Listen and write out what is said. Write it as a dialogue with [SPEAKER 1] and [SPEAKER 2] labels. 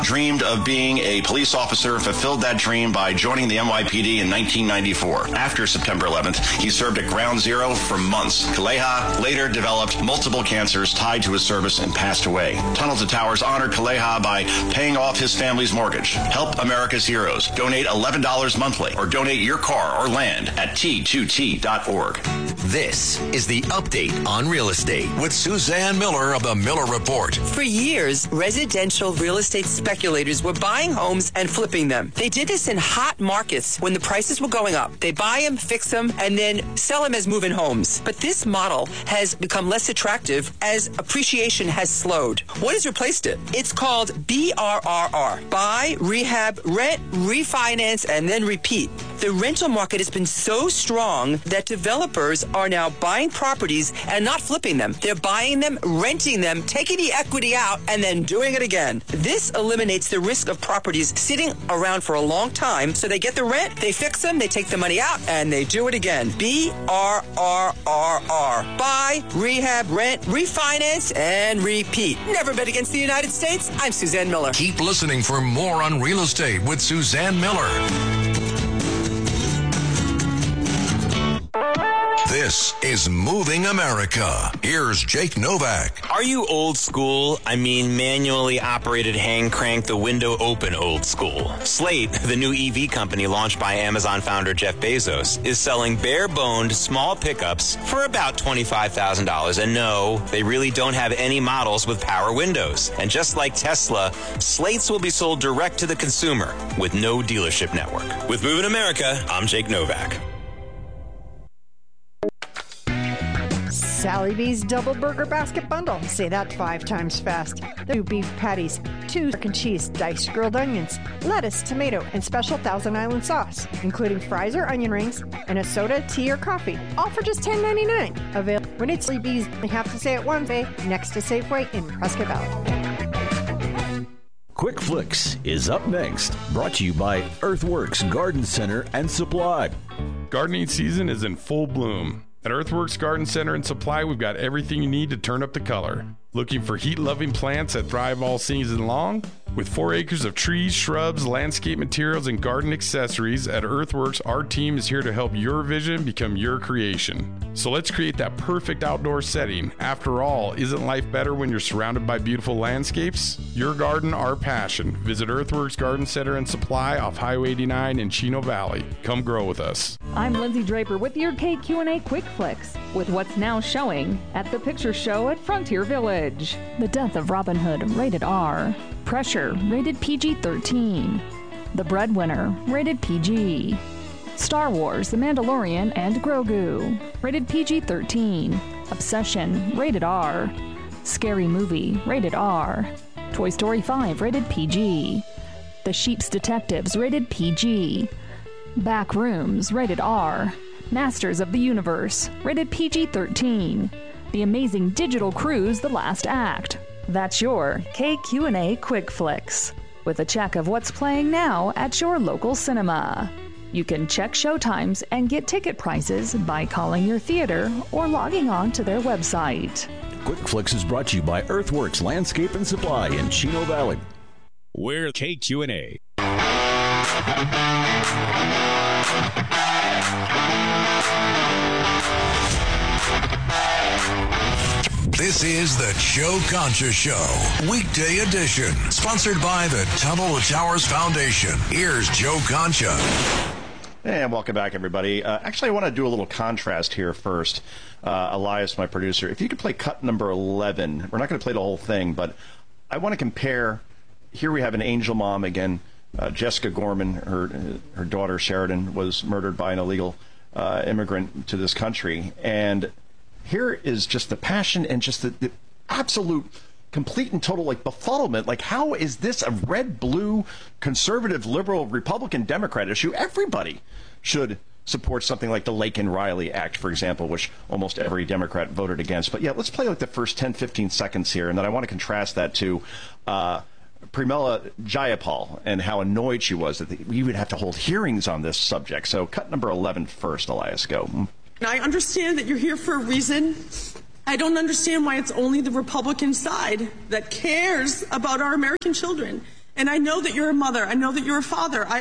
[SPEAKER 1] Dreamed of being a police officer, fulfilled that dream by joining the NYPD in 1994. After September 11th, he served at Ground Zero for months. Kaleha later developed multiple cancers tied to his service and passed away. Tunnel to Towers honored Kaleha by paying off his family's mortgage. Help America's heroes. Donate $11 monthly or donate your car or land at T2T.org.
[SPEAKER 2] This is the Update on Real Estate with Suzanne Miller of the Miller Report.
[SPEAKER 3] For years, residential real estate speculators were buying homes and flipping them. They did this in hot markets when the prices were going up. They buy them, fix them, and then sell them as move-in homes. But this model has become less attractive as appreciation has slowed. What has replaced it? It's called BRRR. Buy, rehab, rent, refinance, and then repeat. The rental market has been so strong that developers are now buying properties and not flipping them. They're buying them, renting them, taking the equity out, and then doing it again. This eliminates the risk of properties sitting around for a long time, so they get the rent, they fix them, they take the money out, and they do it again. BRRRR. Buy, rehab, rent, refinance, and repeat. Never bet against the United States. I'm Suzanne Miller.
[SPEAKER 2] Keep listening for more on real estate with Suzanne Miller. This is Moving America. Here's Jake Novak.
[SPEAKER 4] Are you old school? I mean manually operated hand crank the window open old school. Slate, the new EV company launched by Amazon founder Jeff Bezos, is selling bare-boned small pickups for about $25,000. And no, they really don't have any models with power windows. And just like Tesla, Slates will be sold direct to the consumer with no dealership network. With Moving America, I'm Jake Novak.
[SPEAKER 5] Sally B's Double Burger Basket Bundle. Say that 5 times fast. 2 beef patties, 2 pork and cheese, diced grilled onions, lettuce, tomato, and special Thousand Island sauce, including fries or onion rings, and a soda, tea, or coffee. All for just $10.99. Available when it's Sally B's. You have to say it one way, next to Safeway in Prescott Valley.
[SPEAKER 6] Quick Flicks is up next. Brought to you by Earthworks Garden Center and Supply.
[SPEAKER 7] Gardening season is in full bloom. At Earthworks Garden Center and Supply, we've got everything you need to turn up the color. Looking for heat-loving plants that thrive all season long? With 4 acres of trees, shrubs, landscape materials, and garden accessories, at Earthworks, our team is here to help your vision become your creation. So let's create that perfect outdoor setting. After all, isn't life better when you're surrounded by beautiful landscapes? Your garden, our passion. Visit Earthworks Garden Center and Supply off Highway 89 in Chino Valley. Come grow with us.
[SPEAKER 8] I'm Lindsay Draper with your KQ&A Quick Flicks, with what's now showing at the Picture Show at Frontier Village. The Death of Robin Hood, rated R. Pressure, rated PG-13. The Breadwinner, rated PG. Star Wars, The Mandalorian and Grogu, rated PG-13. Obsession, rated R. Scary Movie, rated R. Toy Story 5, rated PG. The Sheep's Detectives, rated PG. Back Rooms, rated R. Masters of the Universe, rated PG-13. The Amazing Digital Cruise, The Last Act. That's your KQ&A Quick Flicks, with a check of what's playing now at your local cinema. You can check showtimes and get ticket prices by calling your theater or logging on to their website.
[SPEAKER 6] Quick Flicks is brought to you by Earthworks Landscape and Supply in Chino Valley.
[SPEAKER 9] We're KQ&A.
[SPEAKER 2] This is the Joe Concha Show, weekday edition, sponsored by the Tunnel to Towers Foundation. Here's Joe Concha.
[SPEAKER 1] And welcome back, everybody. Actually, I want to do a little contrast here first. Elias, my producer, if you could play cut number 11. We're not going to play the whole thing, but I want to compare. Here we have an angel mom again. Jessica Gorman, her daughter Sheridan, was murdered by an illegal immigrant to this country. And here is just the passion and just the absolute complete and total befuddlement. How is this a red, blue, conservative, liberal, Republican, Democrat issue? Everybody should support something like the Laken Riley Act, for example, which almost every Democrat voted against. But yeah, let's play the first 10, 15 seconds here, and then I want to contrast that to Pramila Jayapal and how annoyed she was that we would have to hold hearings on this subject. So cut number 11 first, Elias, go.
[SPEAKER 10] I understand that you're here for a reason. I don't understand why it's only the Republican side that cares about our American children And I know that you're a mother. I know that you're a father.